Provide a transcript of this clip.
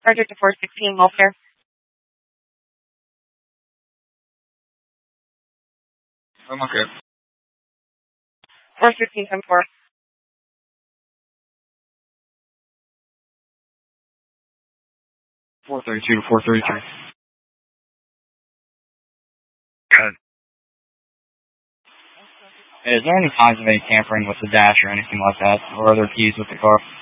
Roger to 416 welfare. 416 10-4. 432, 433. Good. Is there any signs of any tampering with the dash or anything like that, or other keys with the car?